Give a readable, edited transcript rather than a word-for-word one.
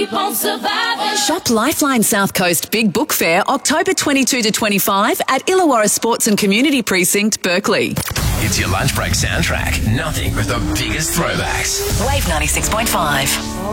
keep on surviving. Shop Lifeline South Coast Big Book Fair October 22 to 25 at Illawarra Sports and Community Precinct, Berkeley. It's your lunch break soundtrack. Nothing but the biggest throwbacks. Wave 96.5.